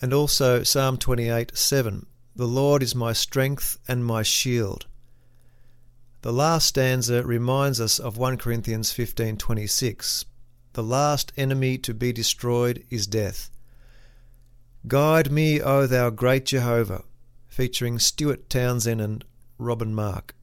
And also Psalm 28:7, "The Lord is my strength and my shield." The last stanza reminds us of 1 Corinthians 15:26. The last enemy to be destroyed is death. "Guide me, O thou great Jehovah," featuring Stuart Townsend and Robin Mark.